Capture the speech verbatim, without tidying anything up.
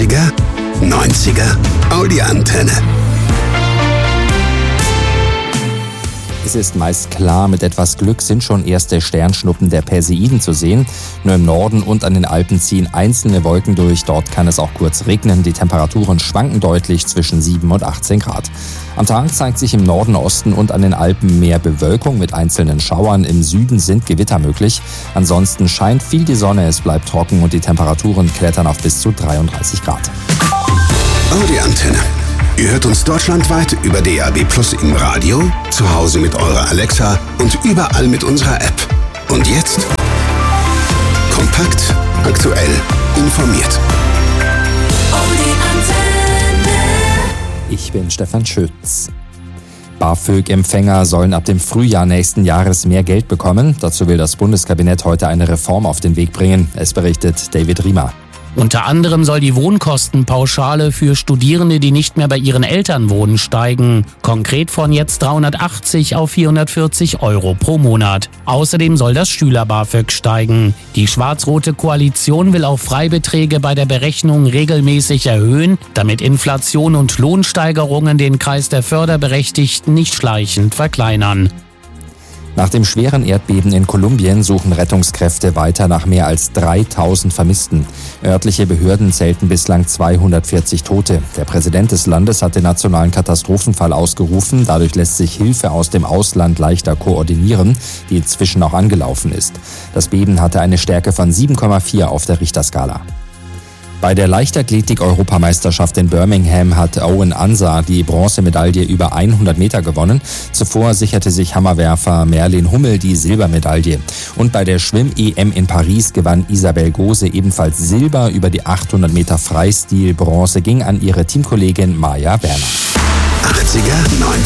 achtziger, neunziger, Audi-Antenne. Es ist meist klar, mit etwas Glück sind schon erste Sternschnuppen der Perseiden zu sehen. Nur im Norden und an den Alpen ziehen einzelne Wolken durch. Dort kann es auch kurz regnen. Die Temperaturen schwanken deutlich zwischen sieben und achtzehn Grad. Am Tag zeigt sich im Norden, Osten und an den Alpen mehr Bewölkung mit einzelnen Schauern. Im Süden sind Gewitter möglich. Ansonsten scheint viel die Sonne, es bleibt trocken und die Temperaturen klettern auf bis zu dreiunddreißig Grad. Audi-Antenne. Ihr hört uns deutschlandweit über D A B Plus im Radio, zu Hause mit eurer Alexa und überall mit unserer App. Und jetzt kompakt, aktuell, informiert. Ich bin Stefan Schütz. BAföG-Empfänger sollen ab dem Frühjahr nächsten Jahres mehr Geld bekommen. Dazu will das Bundeskabinett heute eine Reform auf den Weg bringen. Es berichtet David Riemer. Unter anderem soll die Wohnkostenpauschale für Studierende, die nicht mehr bei ihren Eltern wohnen, steigen. Konkret von jetzt dreihundertachtzig auf vierhundertvierzig Euro pro Monat. Außerdem soll das Schüler-BAföG steigen. Die schwarz-rote Koalition will auch Freibeträge bei der Berechnung regelmäßig erhöhen, damit Inflation und Lohnsteigerungen den Kreis der Förderberechtigten nicht schleichend verkleinern. Nach dem schweren Erdbeben in Kolumbien suchen Rettungskräfte weiter nach mehr als dreitausend Vermissten. Örtliche Behörden zählten bislang zweihundertvierzig Tote. Der Präsident des Landes hat den nationalen Katastrophenfall ausgerufen. Dadurch lässt sich Hilfe aus dem Ausland leichter koordinieren, die inzwischen auch angelaufen ist. Das Beben hatte eine Stärke von sieben Komma vier auf der Richterskala. Bei der Leichtathletik-Europameisterschaft in Birmingham hat Owen Ansah die Bronzemedaille über hundert Meter gewonnen. Zuvor sicherte sich Hammerwerfer Merlin Hummel die Silbermedaille. Und bei der Schwimm-E M in Paris gewann Isabel Gose ebenfalls Silber. Über die achthundert Meter Freistil. Bronze ging an ihre Teamkollegin Maja Werner. achtziger, neunziger